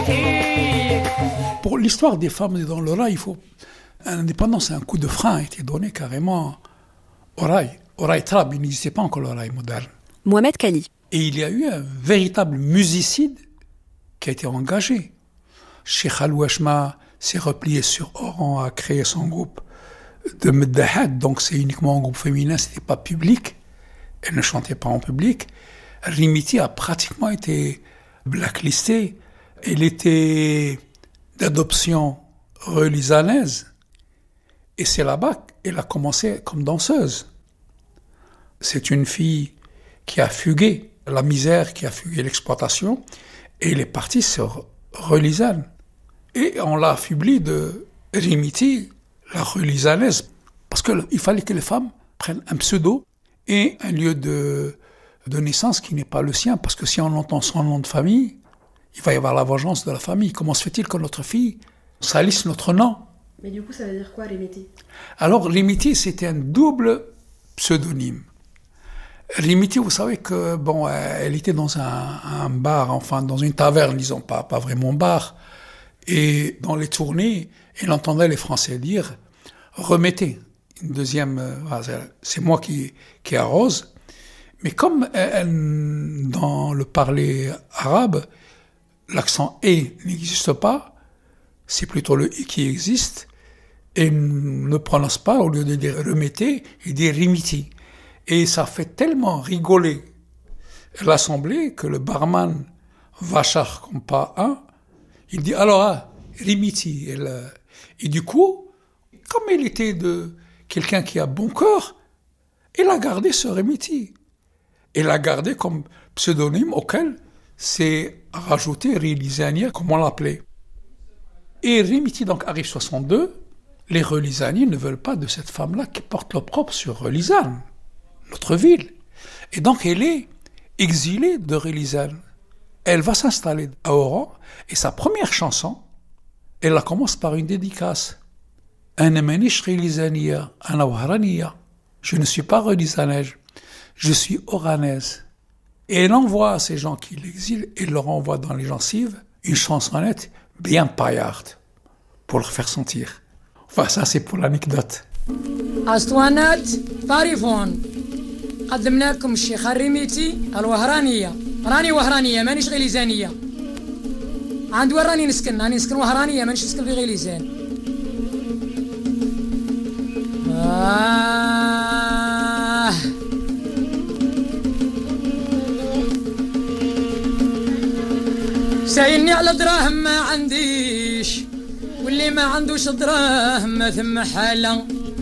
Pour l'histoire des femmes dans le rail, l'indépendance, un coup de frein a été donné carrément au rail. Au rail Trab, il n'existait pas encore le rail moderne. Mohamed Kali. Et il y a eu un véritable musicide qui a été engagé. Cheikh Al-Washma s'est replié sur Oran, a créé son groupe de Meddahat, donc c'est uniquement un groupe féminin, c'était pas public. Elle ne chantait pas en public. Rimiti a pratiquement été blacklistée. Elle était d'adoption relisanaise. Et c'est là-bas qu'elle a commencé comme danseuse. C'est une fille qui a fugué la misère, qui a fugué l'exploitation, et elle est partie sur relisane. Et on l'a affublée de Rimiti, la relisanaise, parce qu'il fallait que les femmes prennent un pseudo et un lieu de naissance qui n'est pas le sien, parce que si on entend son nom de famille, il va y avoir la vengeance de la famille. Comment se fait-il que notre fille salisse notre nom ? Mais du coup, ça veut dire quoi, Rimiti ? Alors, Rimiti, c'était un double pseudonyme. Rimiti, vous savez que, elle était dans un bar, enfin, dans une taverne, disons, pas vraiment bar. Et dans les tournées, elle entendait les Français dire « Remettez ». Une deuxième, c'est moi qui arrose. Mais comme dans le parler arabe, l'accent « et » n'existe pas, c'est plutôt le « et » qui existe, et ne prononce pas, au lieu de dire « remettez », il dit « rimiti ». Et ça fait tellement rigoler l'assemblée que le barman, Vachar comme pas un, il dit « alors, rimiti ». Et du coup, comme il était de quelqu'un qui a bon cœur, il a gardé ce rimiti. Il l'a gardé comme pseudonyme auquel c'est rajouté Relisania, comme on l'appelait. Et Rimiti donc arrive 62, les Relisaniens ne veulent pas de cette femme-là qui porte l'opprobre sur Relisane, notre ville. Et donc elle est exilée de Relisane. Elle va s'installer à Oran, et sa première chanson, elle la commence par une dédicace. Ana manish Relisania, ana wahraniya. Je ne suis pas relisanaise, je suis oranaise. Et elle envoie à ces gens qui l'exilent, et leur envoie dans les gencives une chansonnette bien paillarde pour leur faire sentir. Enfin, ça c'est pour l'anecdote. أسطوانات تعرفون قدمنا لكم الشيخ الرميتي الوهرانية راني وهرانية مانيش غليزانية عند وين راني نسكن وهرانية مانيش نسكن في غليزان سايلني على دراهم ما عنديش واللي ما عندوش دراهم ما ثم حاله